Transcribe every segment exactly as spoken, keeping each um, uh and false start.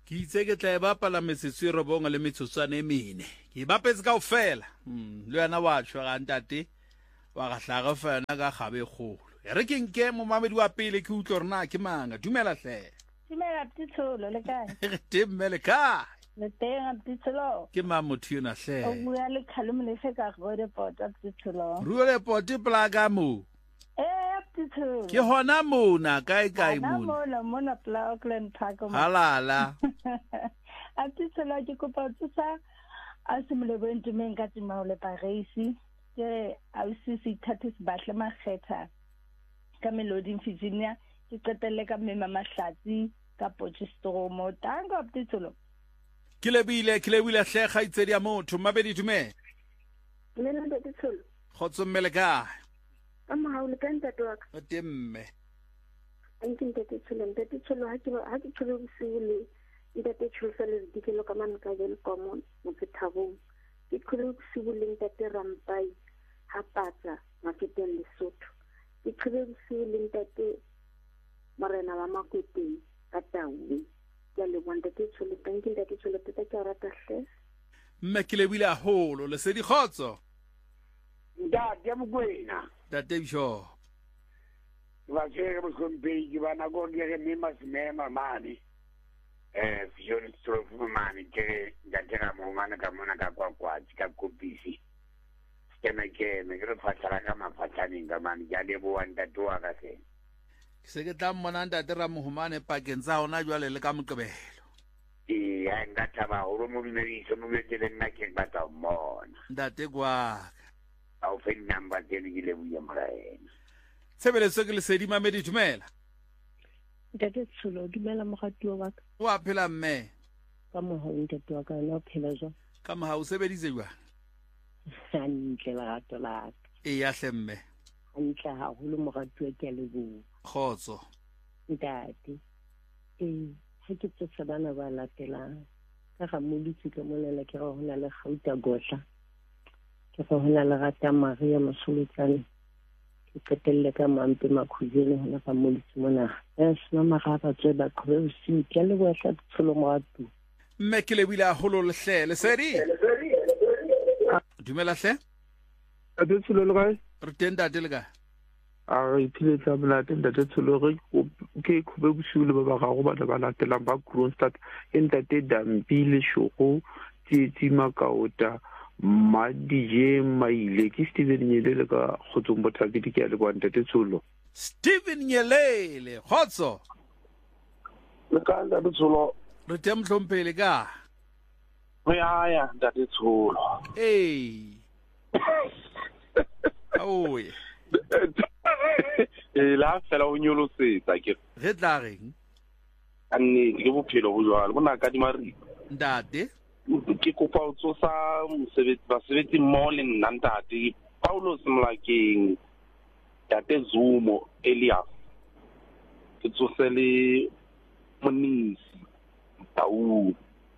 Ke itse ke tla e bapala metsotso e robong le metsotswana e mene. Ke bapetse kaofela. Mm, le wena wa tshwa ga ntate wa ga hlaga fana ka gabe kgolo. E re ke nke mo mamedi wa pele ke utlwe rena ke manga. Dumela hle. Dumela Ptitsholo le kae? Re temme le kae? Le teng Ptitsholo. Ke ma motho yona hle. O bua le khalome le fe ka go report Ptitsholo. Ruo le poti plaga mo. Eh Ptitsholo. Ke hona mona kae kae Na mona. mona mona pla Auckland Park. Halala. Ptitsholo ke kopa tsa a simole bontumeng ka tsima le Parisi. Ke a se se thathe se batle makgetha ka Melody Virginia ke qetelle ka Mema Mahlatsi ka Potchefstroom mo tango Ptitsholo. Ke lebile ke lebile hle ga itsedi ya motho mabedi dume. Le nna Ptitsholo. Khotso mmele ka. Ama ha o le kanta twa. O temme. Ankin Ptitsholo, Ptitsholo ha ke ha ke tsholo bosiule. Ida te tsholosa le dikelo ka man ka le common mo Thabong. Ke tsholo bosiule ntate Rampai ha patsa Maketeng Lesotho. Ke tsholo bosiule ntate Morena wa Makweteng ka Taung. Ya le wanda te tsholo tankin te tsholo te ka rata hle. Mme ke lebile a holo le se di khotso. Da ke Mokwena. Da Tebisho. Va tsere mo kompeji bana go ke me masimema mani. Eh fiore tro fu mani ke ngatela mo mana ka mona ka kwa kwa ka kopisi. Skema ke me re fatala ka mafatani nga mani ya le bo wanda to ka se. Se ke tla mona ntate Ramohumane pakeng tsa ona jwale le ka Moqebelo. E ya ngata ba o mo le iso mo le tele nna ke ba ta mona. Ntate kwa. Au fe namba ke le le buya moraena. Tshebeletso ke le sedi mamedi dumela. Ntate Tsholo dumela mogatuwa wa ka. Wa phela mme. Ka moha ntate wa ka no phela jwa. Ka moha o sebeditse jwa. Hantle la gato la ka. E ya hle mme. Hantle ha holo mogatuwa ke a le bo. Khotso. Ntate. Eh ha ke tse bana ba latelang. Ka ga moditse ke monela ke go hona le gauta gotla. Ke go hona le rata Maria Masolotsane. Ke qetelle ka mampe makhuzele hona ka moditse mona. Eh sna magaba tse ba khole o se ke le bo tla Tsholo mogatu. Mme ke lebile a holo le hle le sedi. Dumela hle. Ntate Tsholo le kae? Re teng ntate le kae? A re phile tsa bolate ntate Tsholo re ke khube bosiule ba ba ga go bana ba latelang ba Kroonstad e ntate Dampile Shogo tsi Makaota Madije Maile ke Steven Nyelele ka Kgotsong Bothakedi ke a le bua ntate Tsholo. Steven Nyelele khotso. Le ka ntate Tsholo. Re teng mhlomphele ka. Re aya ntate Tsholo. Eh. Oye. E la fela o nyolosetsa ke re tla reng a nne ke bophelo bo jwalo bona ka di mari ntate ke kopa o tsosa mosebetsi basebetsi mo le nna ntate Paulos Mlakeng tate Zumo Elias ke tsose le monisi Taung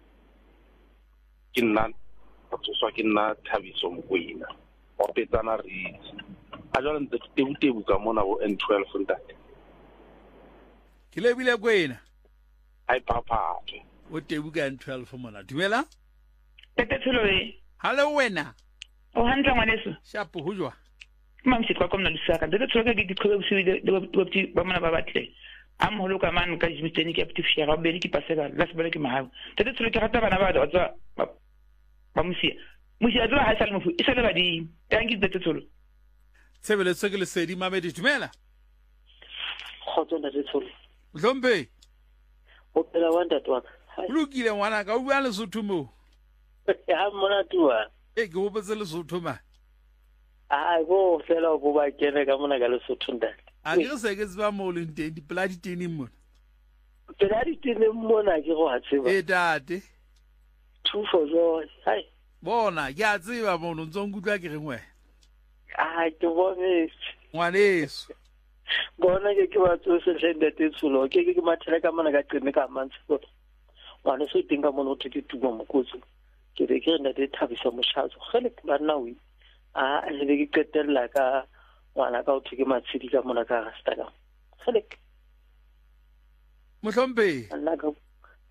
ke nna tsoswa ke nna Thabiso Mokwena o petsana re a jwale ntse ke tebutebu ka mona bo N twelve ntate ke lebile kwena ai papatwe o tebuka N twelve mona dumela Tete Tsholo e hallo wena o hantle ngwaneso shapo ho jwa mamsi kwa komna lusaka Tete Tsholo ke ke khobe bosiwi de bopti ba mona ba batle am holo ka man ka jimiteni ke pti fiera be ki paseka la se bele ke mahabu Tete Tsholo ke rata bana ba da tswa ba musi musi a tswa ha sale mofu e sale ba di tanki Tete Tsholo Tshebeletso ke le sedi mamedi dumela. Khotso ntate Tsholo. Mhlompe. O phela wa ntate wa ka. O lokile ngwana ka o bua Lesotho mo. Ha mona tua. E ke o botse Lesotho ma. Ah go fela o bo ba kene ka mona ka Lesotho ntate. A ke se ke tsba mo le nteng di pladi teni mo. Pladi teni mo na ke go a tseba. E tate. Two for joy. Hai. Bona ke a tseba mo no ntsongutla ke reng wena. Ah ke bone ngwaneso bona ke ke ba tsose le ntate Tsholo ke ke ke mathela ka mona ka qene ka mantse ngwana so tinga mona o tike tuba mokotso ke re ke ntate Thabisa Moshatso gele ke ba nna wi a le ke qetella ka ngwana ka o tike matshedi ka mona ka rasta ka gele Mohlompe nna ka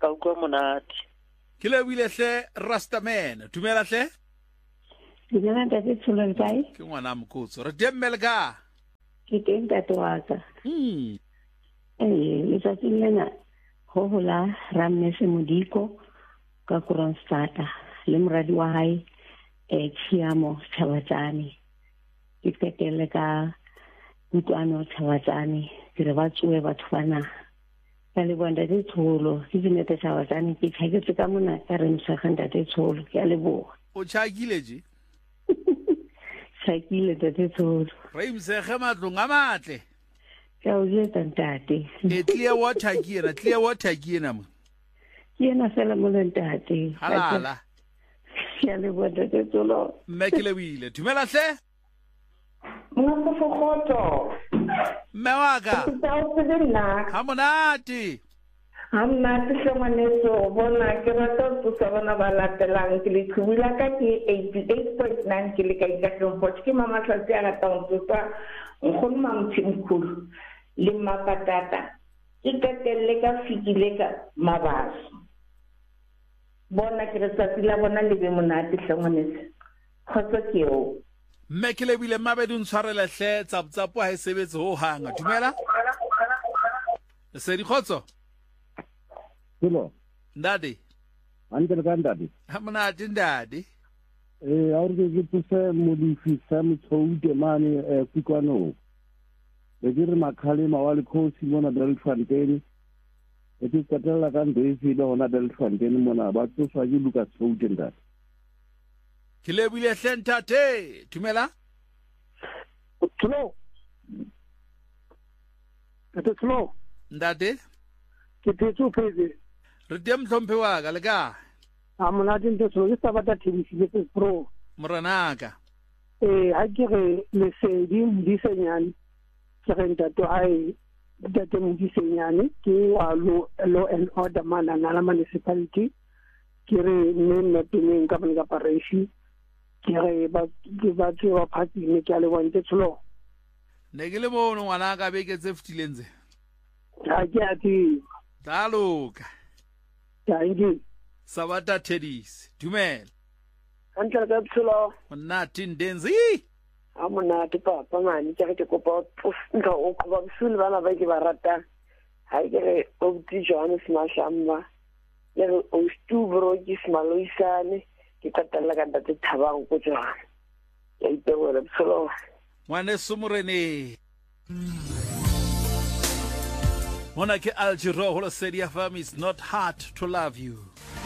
ka utlwa monate ke lebile hle Rastaman dumela hle Dumela ntate Tsholo le kae? ke ngwana mokotso re demmele ka Ke teng ntate wa ka. mm Eh letsatsing lena ho hola Rammese Modiko ka Kroonstad le moradi wa hae eh Tshiamo Tshabatsane. Ke qetelle ka Ntlwano Tshabatsane re ba tsoe batho bana. Ka le bonda di Tsholo ke dinete Tshabatsane ke tshaketse ka mona ka re msaganda di Tsholo ke a leboga. o tshakile je Tshakile ntate Tsholo. re imsege matlong a matle Ka o jeta ntate. e clear water ke ena clear water ke ena mo Ke ena fela mo ntate. halala Ya le bonda di Tsholo. mme ke lebile dumela hle Mona fokotso. mme wa ka Tsa o tsena. ha monate Hamna tshwanetso bona ke rata go tsabana ba latelang ke le khubula ka ke eighty-eight point nine ke le ka ikatlo go ke mama tlhatsi a rata go tsa nkgono mamthimkhulu le mapatata ke katelle ka fikile ka mabaso bona ke re tsatsi la bona le be monate hlangwanetse khotso ke o mme ke lebile mabedi ntshwarele hle tsaptsapo ha e sebetse ho hanga dumela se di khotso Hello. ndadi Anke ka ndadi. ha monate ndadi Eh a re ke tsose mo di fisa motshoude mane eh Kutlwanong. Le dire makhale mawali khosi mona Delfontaine. E ke tsatela ka ndesi le hona Delfontaine mona ba tsoswa ke Lucas Fountain ndadi. ke lebile hle ntate dumela Tsholo. Ate tsholo. ndadi Ke tsetso pheze. re dem tlhomphe wa ka le ka A mona di ntse tsholo ke sa batla tshebisile ke pro. moranaka Eh ha ke re le se di di senyane. Ke re ntate ai ntate mo di senyane ke wa lo law and order mana na la municipality. Ke re ne nne pineng ka bana ka parish. Ke re ba ke ba ke wa party ne ke a le bonte tsholo. ne ke le mono ngwana ka beke tse fitileng tse Ha ke a ti taloka Tangi. sabata tedis dumela Antle ka tsholo. monate ndenzi A monate papa mane ke ke kopa nka o kopa bsule bana ba ke ba rata. Ha ke re o bti Johannes Mashamba. Le o stu bro ke smaloisane ke tatalla ka ntate Thabang go tswa. Ya ipewela tsholo. ngwane sumurene mona ke Algero holo said ya fam is not hard to love you